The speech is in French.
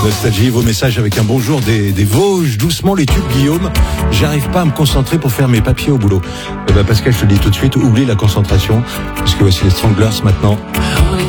Nostalgie, vos messages avec un bonjour des Vosges. Doucement les tubes, Guillaume. J'arrive pas à me concentrer pour faire mes papiers au boulot. Pascal, je te dis tout de suite, oublie la concentration. Parce que voici les Stranglers maintenant.